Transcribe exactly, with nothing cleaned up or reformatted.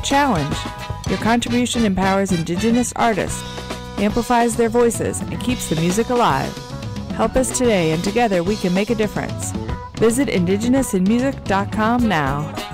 Challenge. Your contribution empowers Indigenous artists, amplifies their voices, and keeps the music alive. Help us today, and together we can make a difference. Visit indigenous in music dot com now.